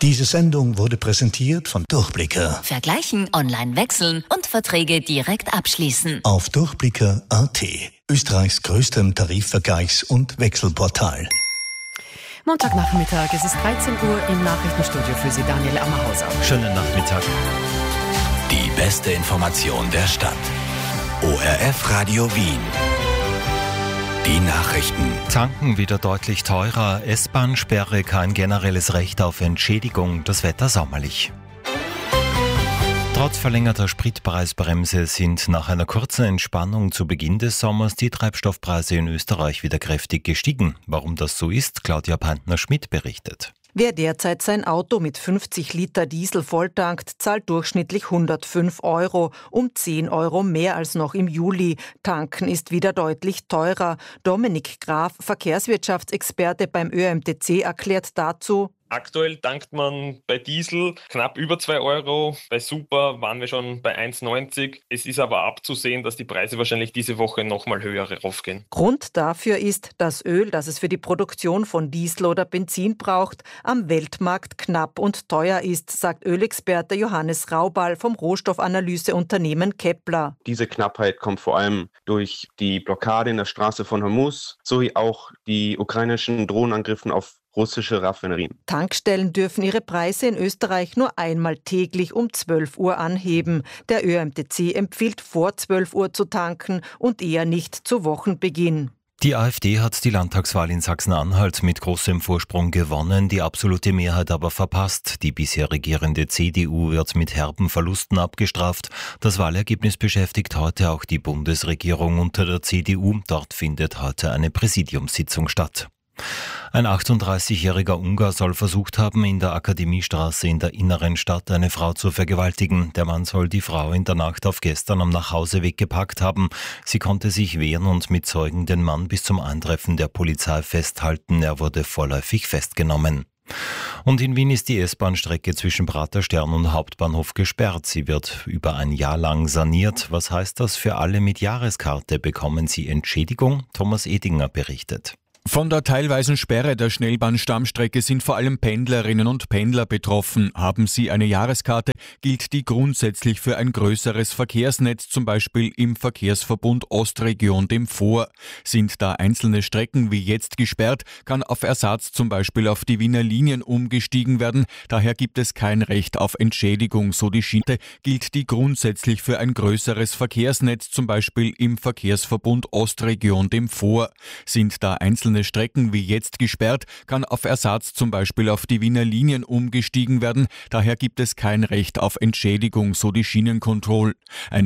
Diese Sendung wurde präsentiert von Durchblicker. Vergleichen, online wechseln und Verträge direkt abschließen. Auf Durchblicker.at, Österreichs größtem Tarifvergleichs- und Wechselportal. Montagnachmittag, es ist 13 Uhr im Nachrichtenstudio für Sie, Daniel Ammerhauser. Schönen Nachmittag. Die beste Information der Stadt. ORF Radio Wien. Die Nachrichten. Tanken wieder deutlich teurer, S-Bahn-Sperre, kein generelles Recht auf Entschädigung, das Wetter sommerlich. Trotz verlängerter Spritpreisbremse sind nach einer kurzen Entspannung zu Beginn des Sommers die Treibstoffpreise in Österreich wieder kräftig gestiegen. Warum das so ist, Claudia Pantner-Schmidt berichtet. Wer derzeit sein Auto mit 50 Liter Diesel volltankt, zahlt durchschnittlich 105 €, um 10 € mehr als noch im Juli. Tanken ist wieder deutlich teurer. Dominik Graf, Verkehrswirtschaftsexperte beim ÖMTC, erklärt dazu: Aktuell tankt man bei Diesel knapp über 2 €, bei Super waren wir schon bei 1,90 €. Es ist aber abzusehen, dass die Preise wahrscheinlich diese Woche nochmal höher raufgehen. Grund dafür ist, das Öl, das es für die Produktion von Diesel oder Benzin braucht, am Weltmarkt knapp und teuer ist, sagt Ölexperte Johannes Raubal vom Rohstoffanalyseunternehmen Kepler. Diese Knappheit kommt vor allem durch die Blockade in der Straße von Hormuz sowie auch die ukrainischen Drohnenangriffen auf russische Raffinerien. Tankstellen dürfen ihre Preise in Österreich nur einmal täglich um 12 Uhr anheben. Der ÖMTC empfiehlt vor 12 Uhr zu tanken und eher nicht zu Wochenbeginn. Die AfD hat die Landtagswahl in Sachsen-Anhalt mit großem Vorsprung gewonnen, die absolute Mehrheit aber verpasst. Die bisher regierende CDU wird mit herben Verlusten abgestraft. Das Wahlergebnis beschäftigt heute auch die Bundesregierung unter der CDU. Dort findet heute eine Präsidiumssitzung statt. Ein 38-jähriger Ungar soll versucht haben, in der Akademiestraße in der inneren Stadt eine Frau zu vergewaltigen. Der Mann soll die Frau in der Nacht auf gestern am Nachhauseweg gepackt haben. Sie konnte sich wehren und mit Zeugen den Mann bis zum Eintreffen der Polizei festhalten. Er wurde vorläufig festgenommen. Und in Wien ist die S-Bahn-Strecke zwischen Praterstern und Hauptbahnhof gesperrt. Sie wird über ein Jahr lang saniert. Was heißt das für alle mit Jahreskarte? Bekommen sie Entschädigung? Thomas Edinger berichtet. Von der teilweisen Sperre der Schnellbahnstammstrecke sind vor allem Pendlerinnen und Pendler betroffen. Haben sie eine Jahreskarte, gilt die grundsätzlich für ein größeres Verkehrsnetz, zum Beispiel im Verkehrsverbund Ostregion, dem VOR. Sind da einzelne Strecken wie jetzt gesperrt, kann auf Ersatz zum Beispiel auf die Wiener Linien umgestiegen werden. Daher gibt es kein Recht auf Entschädigung, so die Schiene, gilt die grundsätzlich für ein größeres Verkehrsnetz, zum Beispiel im Verkehrsverbund Ostregion, dem VOR. Sind da einzelne Strecken wie jetzt gesperrt, kann auf Ersatz zum Beispiel auf die Wiener Linien umgestiegen werden. Daher gibt es kein Recht auf Entschädigung, so die Schienenkontrolle. Eine